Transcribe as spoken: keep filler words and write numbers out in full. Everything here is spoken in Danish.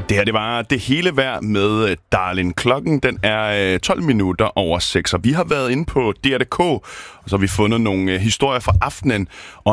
Det her, det var det hele værd med Darlin. Klokken, den er tolv minutter over seks, og vi har været inde på D R punktum D K, og så har vi fundet nogle historier fra aftenen.